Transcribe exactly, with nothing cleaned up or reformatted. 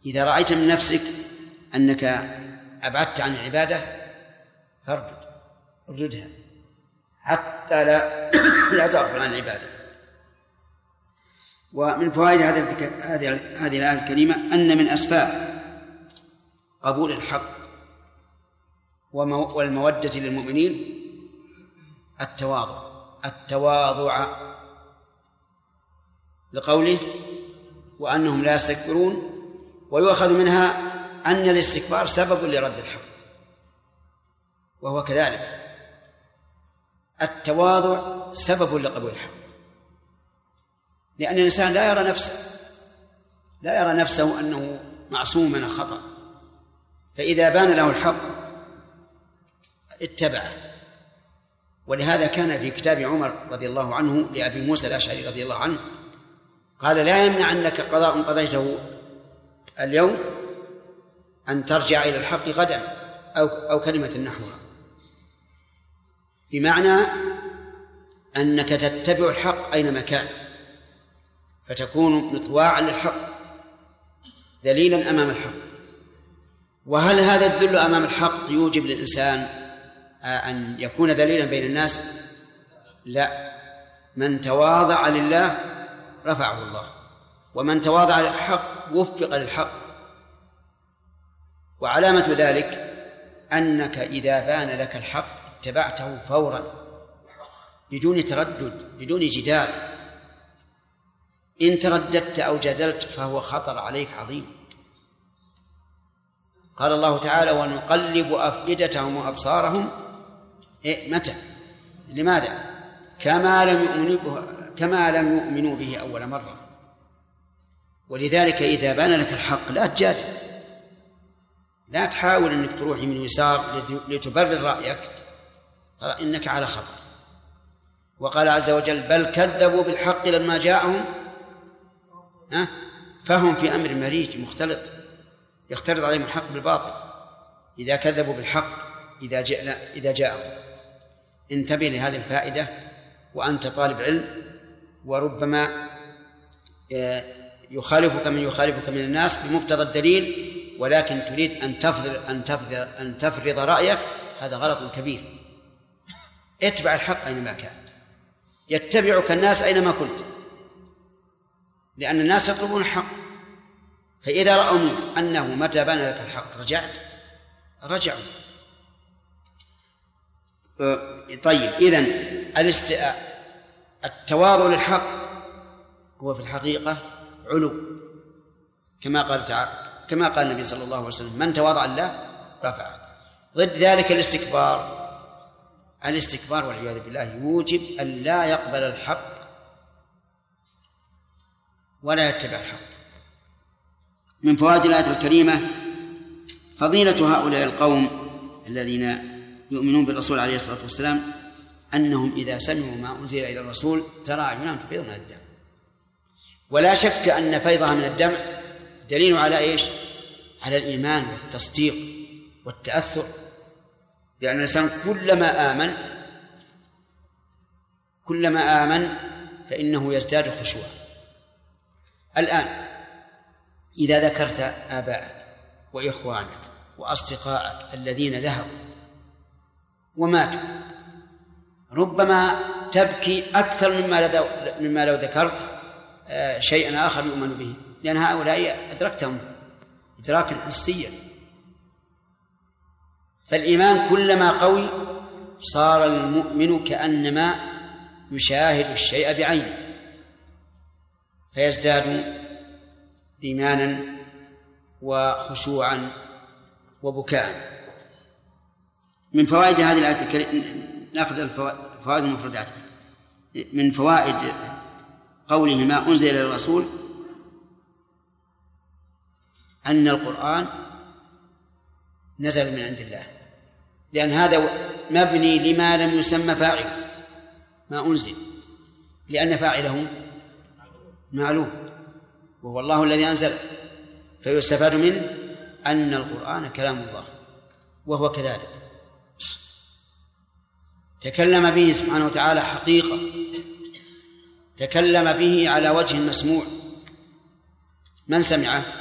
إذا رأيت من نفسك أنك أبعدت عن العبادة فاردد ارددها حتى لا لا تغفل عن العبادة. ومن فوائد هذه هذه الآية الكريمة أن من أسباب قبول الحق والمودة للمؤمنين التواضع التواضع لقوله وأنهم لا يستكبرون، ويؤخذ منها أن الاستكبار سبب لرد الحق، وهو كذلك التواضع سبب لقبول الحق، لأن الإنسان لا يرى نفسه لا يرى نفسه أنه معصوم من الخطأ، فإذا بان له الحق اتبعه. ولهذا كان في كتاب عمر رضي الله عنه لأبي موسى الأشعري رضي الله عنه قال لا يمنع أنك قضاء قضيته اليوم أن ترجع إلى الحق غدا أو, أو كلمة نحوها، بمعنى أنك تتبع الحق أينما كان، فتكون مطواعا للحق ذليلا أمام الحق. وهل هذا الذل أمام الحق يوجب للإنسان أن يكون ذليلا بين الناس؟ لا، من تواضع لله رفعه الله، ومن تواضع للحق وفق للحق. وعلامة ذلك أنك إذا بان لك الحق اتبعته فورا بدون تردد بدون جدال. إن ترددت أو جدلت فهو خطر عليك عظيم. قال الله تعالى ونقلب أفئدتهم وأبصارهم إيه متى؟ لماذا؟ كما لم يؤمنوا به كما لم يؤمنوا به أول مرة. ولذلك إذا بان لك الحق لا تجادل، لا تحاول أنك تروح يمين ويسار لتبرر رأيك، ترى إنك على خطر. وقال عز وجل بل كذبوا بالحق لما جاءهم فهم في أمر مريج مختلط يختلط عليهم الحق بالباطل. إذا كذبوا بالحق إذا جاء إذا جاءهم. انتبه لهذه الفائدة وأنت طالب علم، وربما يخالفك من يخالفك من الناس بمقتضى الدليل، ولكن تريد أن تفرض أن تفرض أن تفرض رأيك، هذا غلط كبير. اتبع الحق أينما كان، يتبعك الناس أينما كنت، لأن الناس يطلبون الحق. فإذا رأوا منك أنه متى بان لك الحق رجعت رجعوا. طيب، إذن الاستئاء التواضع للحق هو في الحقيقة علو، كما قال تعالى كما قال النبي صلى الله عليه وسلم من تواضع لله رفعه. ضد ذلك الاستكبار الاستكبار والعياذ بالله يوجب أن لا يقبل الحق ولا يتبع الحق. من فوائد الآية الكريمة فضيلة هؤلاء القوم الذين يؤمنون بالرسول عليه الصلاة والسلام، أنهم إذا سمعوا ما أنزل إلى الرسول ترى أعينهم تفيض من الدم. ولا شك أن فيضها من الدم دليل على إيش؟ على الإيمان والتصديق والتأثر، لأن الإنسان كلما آمن كلما آمن فإنه يزداد خشوعا. الآن إذا ذكرت آباءك وإخوانك وأصدقائك الذين ذهبوا وماتوا، ربما تبكي أكثر مما لو, مما لو ذكرت شيئا آخر يؤمن به، لأن هؤلاء أدركتهم إدراكا حسيا. فالإيمان كلما قوي صار المؤمن كأنما يشاهد الشيء بعينه، فيزداد إيمانا وخشوعا وبكاء. من فوائد هذه الآية الكريمة نأخذ الفوائد المفردات. من فوائد قوله ما أنزل إلى الرسول أن القرآن نزل من عند الله، لأن هذا مبني لما لم يسمى فاعله ما أنزل، لأن فاعله معلوم وهو الله الذي أنزله، فيستفاد منه أن القرآن كلام الله، وهو كذلك تكلم به سبحانه وتعالى حقيقة، تكلم به على وجه مسموع. من سمعه؟